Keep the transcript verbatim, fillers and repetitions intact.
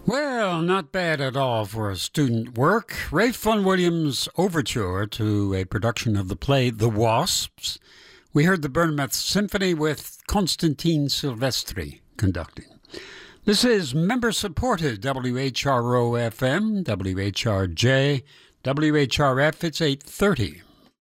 Well, not bad at all for a student work. Ralph Vaughan Williams' overture to a production of the play The Wasps. We heard the Bournemouth Symphony with Constantine Silvestri conducting. This is member-supported W H R O F M, W H R J, W H R F. It's eight thirty.